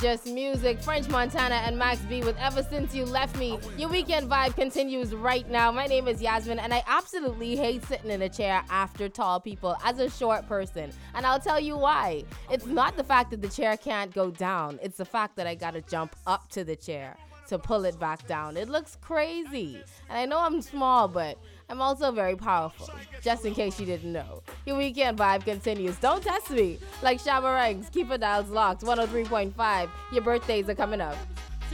Just Music, French Montana, and Max B with Ever Since You Left Me. Your weekend vibe continues right now. My name is Yasmin, and I absolutely hate sitting in a chair after tall people as a short person. And I'll tell you why. It's not the fact that the chair can't go down. It's the fact that I gotta jump up to the chair to pull it back down. It looks crazy. And I know I'm small, but I'm also very powerful, just in case you didn't know. Your weekend vibe continues. Don't test me. Like Shabba Ranks, keep your dials locked. 103.5. Your birthdays are coming up.